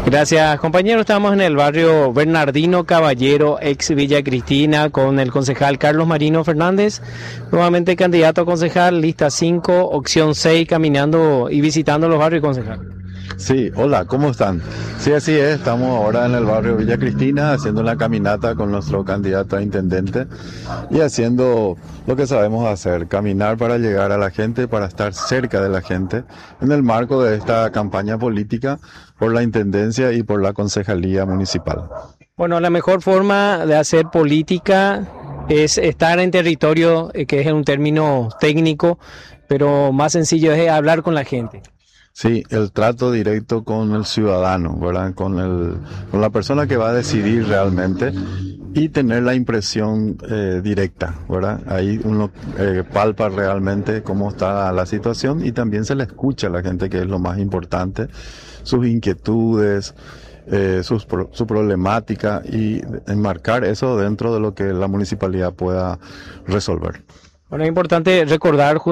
Gracias, compañero. Estamos en el barrio Bernardino Caballero, ex Villa Cristina, con el concejal Carlos Marino Fernández, nuevamente candidato a concejal, lista 5, opción 6, caminando y visitando los barrios, concejal. Sí, hola, ¿cómo están? Sí, así es, estamos ahora en el barrio Villa Cristina haciendo la caminata con nuestro candidato a intendente y haciendo lo que sabemos hacer, caminar para llegar a la gente, para estar cerca de la gente, en el marco de esta campaña política por la intendencia y por la concejalía municipal. Bueno, la mejor forma de hacer política es estar en territorio, que es un término técnico, pero más sencillo es hablar con la gente. Sí, el trato directo con el ciudadano, ¿verdad? Con la persona que va a decidir realmente y tener la impresión directa, ¿verdad? Ahí uno palpa realmente cómo está la situación y también se le escucha a la gente, que es lo más importante, sus inquietudes, su problemática, y enmarcar eso dentro de lo que la municipalidad pueda resolver. Bueno, es importante recordar